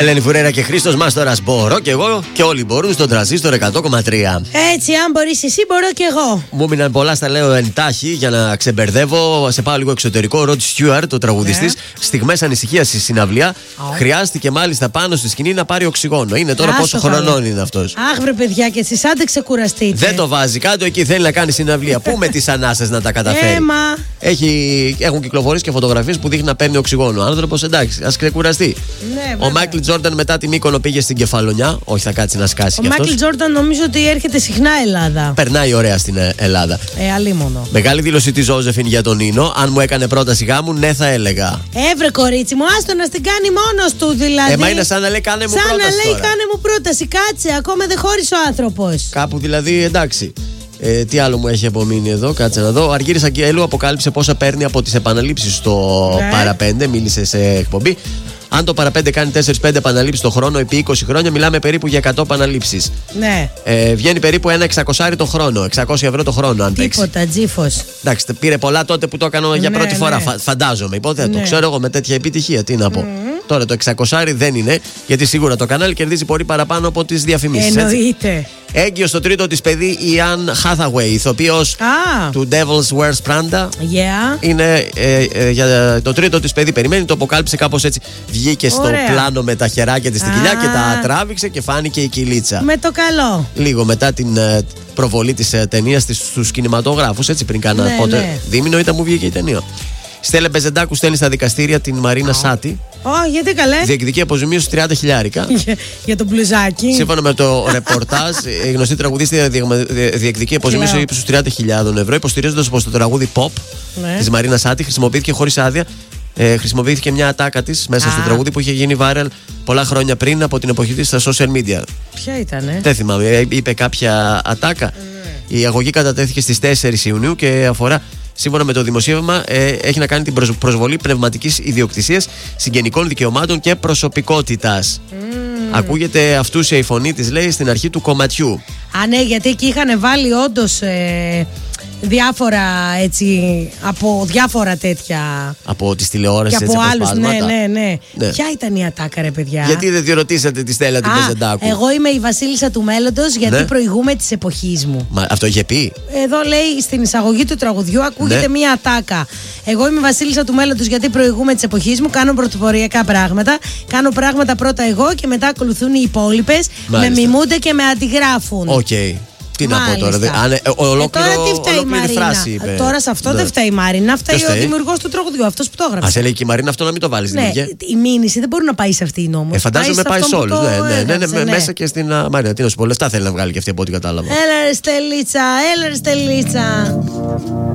Ελένη Φουρέρα και Χρήστος Μάστορας. Μπορώ κι εγώ και όλοι μπορούν στον τρανζίστορ 100,3. Έτσι, αν μπορείς εσύ, μπορώ κι εγώ. Μου μείναν πολλά, στα λέω εντάχει για να ξεμπερδεύω. Σε πάω λίγο εξωτερικό. Ρόντ Στιούαρτ, ο τραγουδιστής, στιγμές ανησυχίας στη συναυλία. Χρειάστηκε μάλιστα πάνω στη σκηνή να πάρει οξυγόνο. Είναι τώρα πόσο χρονών είναι αυτός. Αχ, βρε παιδιά, και εσείς άντε ξεκουραστείτε. Δεν το βάζει κάτω, εκεί θέλει να κάνει συναυλία. Πού με τις ανάσες να τα καταφέρει. Έχουν κυκλοφορήσει και φωτογραφίες που δείχνει να παίρνει οξυγόνο. Ο άνθρωπος, εντάξει, ας ξεκουραστεί. Ναι, ο Μάικλ Τζόρνταν μετά τη Μύκονο πήγε στην Κεφαλονιά. Όχι, θα κάτσει να σκάσει κι αυτός. Ο Μάικλ Τζόρνταν νομίζω ότι έρχεται συχνά Ελλάδα. Περνάει ωραία στην Ελλάδα. Αλίμονο. Μεγάλη δήλωση τη Ζώζεφιν για τον Νίνο. Αν μου έκανε πρόταση γάμου, ναι, θα έλεγα. Βρε κορίτσι μου, άστο να στην κάνει μόνος του δηλαδή. Μα είναι σαν να λέει κάνε μου πρόταση. Σαν να λέει τώρα. κάνε μου πρόταση, κάτσε, ακόμα δεν χώρισε ο άνθρωπος. Κάπου δηλαδή εντάξει. Τι άλλο μου έχει απομείνει εδώ, κάτσε να δω. Ο Αργύρης Αγγέλου αποκάλυψε πόσα παίρνει από τις επαναλήψεις στο Παραπέντε. Μίλησε σε εκπομπή. Αν το Παραπέντε κάνει 4-5 επαναλήψεις το χρόνο επί 20 χρόνια, μιλάμε περίπου για 100 επαναλήψεις. Ναι. Βγαίνει περίπου ένα 600 το χρόνο. 600 ευρώ το χρόνο, αν παίξει. Τίποτα, τζίφος. Εντάξει, πήρε πολλά τότε που το έκανα για πρώτη φορά. Φαντάζομαι, υποθέτω. Το ξέρω εγώ με τέτοια επιτυχία. Τι να πω. Τώρα το 600 δεν είναι, γιατί σίγουρα το κανάλι κερδίζει πολύ παραπάνω από τις διαφημίσεις. Εννοείται. Έγκυο στο τρίτο της παιδί η Anne Hathaway, ηθοποιός του Devil's Wears Prada. Είναι για το τρίτο της παιδί. Περιμένει, το αποκάλυψε κάπως έτσι. Βγήκε στο πλάνο με τα χεράκια της στην κοιλιά και τα τράβηξε και φάνηκε η κυλίτσα. Με το καλό. Λίγο μετά την προβολή της ταινίας στους κινηματογράφους, έτσι πριν κάνα δίμηνο ήταν που βγήκε η ταινία. Στέλλα Μπεζεντάκου στέλνει στα δικαστήρια την Μαρίνα Σάτι. Γιατί καλέ. Διεκδικεί αποζημίωση 30 χιλιάρικα. Για το μπλουζάκι. Σύμφωνα με το ρεπορτάζ, η γνωστή τραγουδίστρια διεκδικεί αποζημίωση ύψους 30.000 ευρώ, υποστηρίζοντας πως το τραγούδι pop της Μαρίνα Σάτι χρησιμοποιήθηκε χωρίς άδεια. Χρησιμοποιήθηκε μια ατάκα της μέσα στο τραγούδι που είχε γίνει viral πολλά χρόνια πριν από την εποχή της στα social media. Ποια ήτανε? Δεν θυμάμαι, είπε κάποια ατάκα. Η αγωγή κατατέθηκε στις 4 Ιουνίου και αφορά, σύμφωνα με το δημοσίευμα, έχει να κάνει την προσβολή πνευματικής ιδιοκτησίας, συγγενικών δικαιωμάτων και προσωπικότητας. Ακούγεται αυτούσια η φωνή της, λέει, στην αρχή του κομματιού. Ναι, γιατί εκεί είχαν βάλει όντως διάφορα έτσι, από διάφορα τέτοια. Από τις τηλεόρασεις και έτσι, από άλλους, ναι. Ποια ήταν η ατάκα, ρε παιδιά? Γιατί δεν διερωτήσατε τη Στέλλα την Μπεζεντάκου? Εγώ είμαι η Βασίλισσα του μέλλοντος, γιατί προηγούμε της εποχής μου. Αυτό είχε πει. Εδώ λέει στην εισαγωγή του τραγουδιού, ακούγεται μία ατάκα. Εγώ είμαι η Βασίλισσα του μέλλοντος, γιατί προηγούμε της εποχής μου. Κάνω πρωτοποριακά πράγματα. Κάνω πράγματα πρώτα εγώ και μετά ακολουθούν οι υπόλοιπες. Με μιμούνται και με αντιγράφουν. Τι να πω τώρα, ολόκληρη φράση είπε. Τώρα σε αυτό δεν φταίει η Μαρίνα, φταίει ο δημιουργός του τραγουδιού, αυτός που το έγραψε. Ας έλεγε και η Μαρίνα αυτό να μην το βάλεις. Η μήνυση δεν μπορεί να πάει σε αυτήν όμως. Φαντάζομαι πάει σε όλους. Μέσα και στην Μαρίνα. Τι να σου πω, λεφτά θέλει να βγάλει και αυτή από ό,τι κατάλαβα. Έλα ρε Στελίτσα.